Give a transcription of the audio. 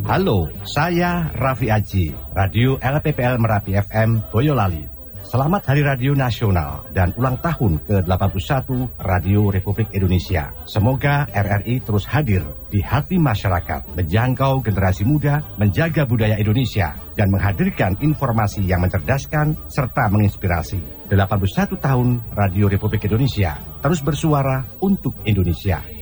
Halo, saya Raffi Aji, Radio LPPL Merapi FM Boyolali. Selamat Hari Radio Nasional dan ulang tahun ke-81 Radio Republik Indonesia. Semoga RRI terus hadir di hati masyarakat, menjangkau generasi muda, menjaga budaya Indonesia, dan menghadirkan informasi yang mencerdaskan serta menginspirasi. 81 tahun Radio Republik Indonesia terus bersuara untuk Indonesia.